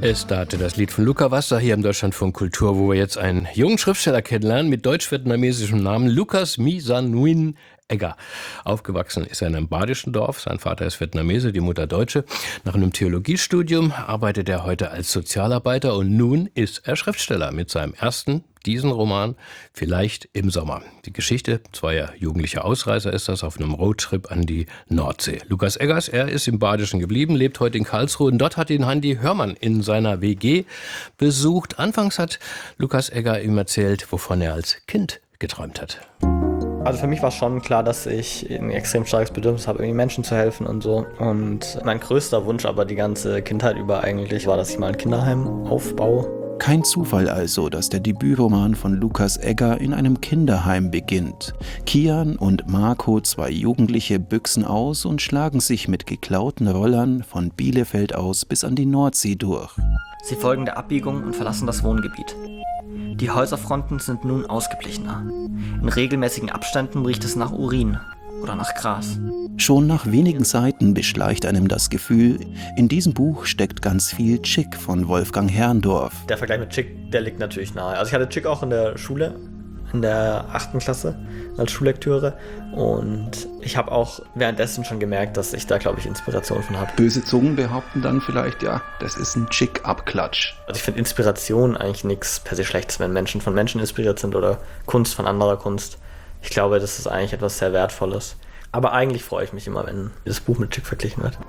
Es startet das Lied von Luca Wasser hier im Deutschlandfunk Kultur, wo wir jetzt einen jungen Schriftsteller kennenlernen mit deutsch-vietnamesischem Namen Lucas My San Nguyen Egger. Aufgewachsen ist er in einem badischen Dorf. Sein Vater ist Vietnamese, die Mutter Deutsche. Nach einem Theologiestudium arbeitet er heute als Sozialarbeiter und nun ist er Schriftsteller mit seinem ersten, diesen Roman, Vielleicht im Sommer. Die Geschichte zweier jugendlicher Ausreißer ist das auf einem Roadtrip an die Nordsee. Lucas Eggers, er ist im Badischen geblieben, lebt heute in Karlsruhe und dort hat ihn Handy Hörmann in seiner WG besucht. Anfangs hat Lucas Egger ihm erzählt, wovon er als Kind geträumt hat. Also für mich war schon klar, dass ich ein extrem starkes Bedürfnis habe, irgendwie Menschen zu helfen und so. Und mein größter Wunsch aber die ganze Kindheit über eigentlich war, dass ich mal ein Kinderheim aufbaue. Kein Zufall also, dass der Debütroman von Lucas Egger in einem Kinderheim beginnt. Kian und Marco, zwei Jugendliche, büchsen aus und schlagen sich mit geklauten Rollern von Bielefeld aus bis an die Nordsee durch. Sie folgen der Abbiegung und verlassen das Wohngebiet. Die Häuserfronten sind nun ausgeglichener. In regelmäßigen Abständen riecht es nach Urin oder nach Gras. Schon nach wenigen Seiten beschleicht einem das Gefühl, in diesem Buch steckt ganz viel Chick von Wolfgang Herrndorf. Der Vergleich mit Chick, der liegt natürlich nahe. Also ich hatte Chick auch in der Schule, in der 8. Klasse als Schullektüre und ich habe auch währenddessen schon gemerkt, dass ich da, glaube ich, Inspiration von habe. Böse Zungen behaupten dann vielleicht, ja, das ist ein Chick-Abklatsch. Also ich finde Inspiration eigentlich nichts per se Schlechtes, wenn Menschen von Menschen inspiriert sind oder Kunst von anderer Kunst. Ich glaube, das ist eigentlich etwas sehr Wertvolles. Aber eigentlich freue ich mich immer, wenn das Buch mit Chick verglichen wird.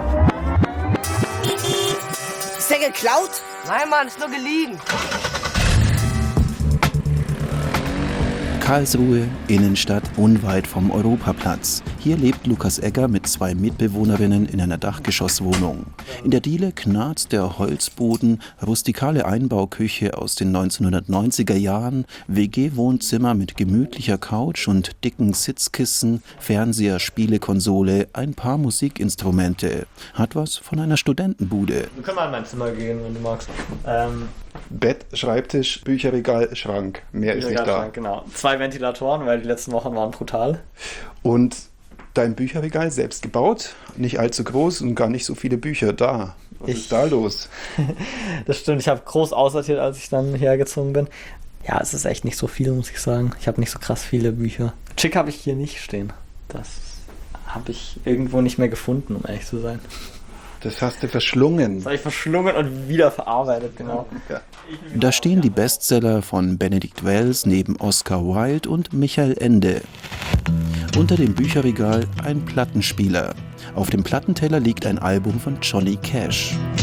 Ist der geklaut? Nein, Mann, ist nur geliehen. Karlsruhe, Innenstadt, unweit vom Europaplatz. Hier lebt Lucas Egger mit zwei Mitbewohnerinnen in einer Dachgeschosswohnung. In der Diele knarzt der Holzboden, rustikale Einbauküche aus den 1990er Jahren, WG-Wohnzimmer mit gemütlicher Couch und dicken Sitzkissen, Fernseher, Spielekonsole, ein paar Musikinstrumente. Hat was von einer Studentenbude. Wir können mal in mein Zimmer gehen, wenn du magst. Bett, Schreibtisch, Bücherregal, Schrank. Mehr ist nicht da. Genau. 2 Ventilatoren, weil die letzten Wochen waren brutal. Und dein Bücherregal selbst gebaut, nicht allzu groß und gar nicht so viele Bücher da. Was ist da los? Das stimmt, ich habe groß aussortiert, als ich dann hergezogen bin. Ja, es ist echt nicht so viel, muss ich sagen. Ich habe nicht so krass viele Bücher. Chick habe ich hier nicht stehen. Das habe ich irgendwo nicht mehr gefunden, um ehrlich zu sein. Das hast du verschlungen. Das habe ich verschlungen und wieder verarbeitet, genau. Ja. Da stehen die Bestseller von Benedict Wells neben Oscar Wilde und Michael Ende. Unter dem Bücherregal ein Plattenspieler. Auf dem Plattenteller liegt ein Album von Johnny Cash.